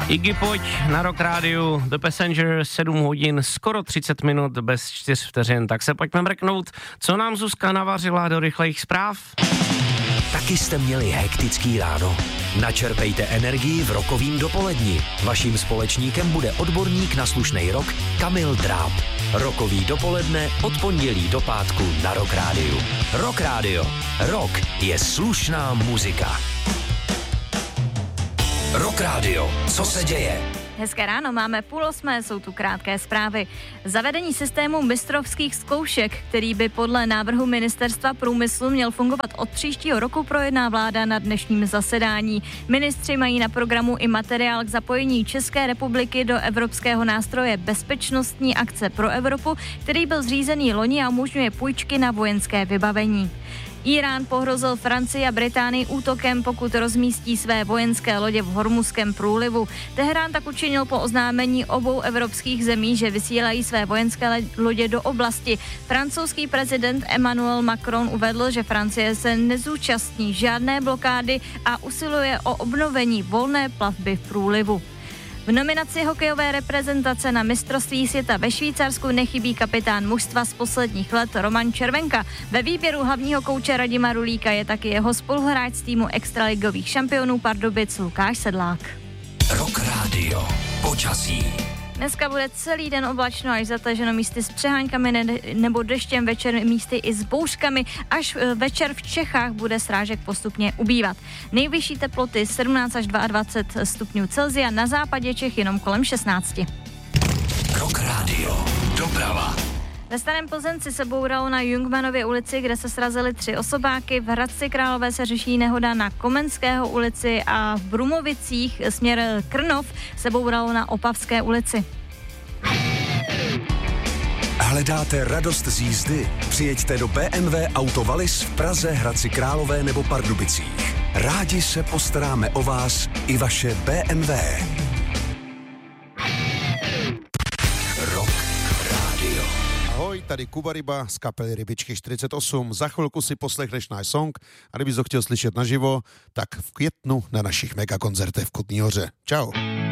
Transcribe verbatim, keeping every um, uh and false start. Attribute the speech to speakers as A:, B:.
A: Iggy pojď na Rock Rádiu, The Passenger, sedm hodin, skoro třicet minut bez čtyř vteřin. Tak se pojďme mrknout, co nám Zuzka navařila do rychlejch zpráv.
B: Taky jste měli hektický ráno? Načerpejte energii v rokovým dopoledni. Vaším společníkem bude odborník na slušnej rock Kamil Dráb. Rokový dopoledne od pondělí do pátku na Rock Rádiu. Rock Rádio. Rock je slušná muzika. Rock Rádio. Co se děje?
C: Hezké ráno, máme půl osmé, jsou tu krátké zprávy. Zavedení systému mistrovských zkoušek, který by podle návrhu Ministerstva průmyslu měl fungovat od příštího roku, projedná vláda na dnešním zasedání. Ministři mají na programu i materiál k zapojení České republiky do evropského nástroje Bezpečnostní akce pro Evropu, který byl zřízený loni a umožňuje půjčky na vojenské vybavení. Írán pohrozil Francii a Británii útokem, pokud rozmístí své vojenské lodě v Hormuzském průlivu. Teherán tak učinil po oznámení obou evropských zemí, že vysílají své vojenské lodě do oblasti. Francouzský prezident Emmanuel Macron uvedl, že Francie se nezúčastní žádné blokády a usiluje o obnovení volné plavby v průlivu. V nominaci hokejové reprezentace na mistrovství světa ve Švýcarsku nechybí kapitán mužstva z posledních let Roman Červenka. Ve výběru hlavního kouče Radima Rulíka je taky jeho spoluhráč z týmu extraligových šampionů Pardubic Lukáš Sedlák.
B: Rock Radio. Počasí.
C: Dneska bude celý den oblačno až zataženo, místy s přeháňkami ne- nebo deštěm, večer místy i s bouřkami. Až večer v Čechách bude srážek postupně ubývat. Nejvyšší teploty sedmnáct až dvacet dva stupňů Celsia, na západě Čech jenom kolem šestnáct.
B: Rock Radio. Doprava.
C: Ve Starém Plzenci se bouralo na Jungmanově ulici, kde se srazily tři osobáky. V Hradci Králové se řeší nehoda na Komenského ulici a v Brumovicích směr Krnov se bouralo na Opavské ulici.
D: Hledáte radost z jízdy? Přijeďte do bé em vé Auto Wallis v Praze, Hradci Králové nebo Pardubicích. Rádi se postaráme o vás i vaše bé em vé. Rock Radio.
E: Ahoj, tady Kuba Ryba z kapely Rybičky čtyřicet osm. Za chvilku si poslechneš náš song a kdybys ho chtěl slyšet naživo, tak v květnu na našich megakoncertech v Kutní Hoře. Čau.